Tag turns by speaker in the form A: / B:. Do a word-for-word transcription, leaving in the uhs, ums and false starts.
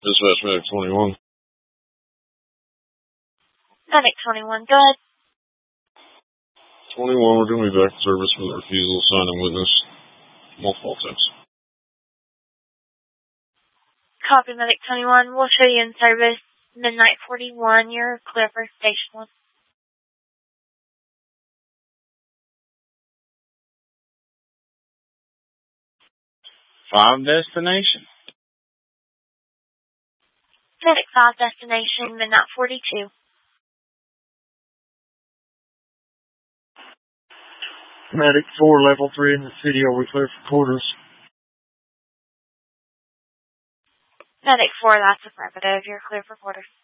A: Dispatch Medic twenty-one.
B: Medic twenty-one, good.
A: twenty-one, we're going to be back in service for the refusal to sign and witness multiple attempts.
B: Copy, Medic twenty-one. We'll show you in service. Midnight forty-one, you're clear for station one.
C: Five destination.
B: Medic five destination, Midnight forty-two.
D: Medic four, level three in the city, are we clear for quarters?
B: Medic four, that's affirmative. You're clear for quarters.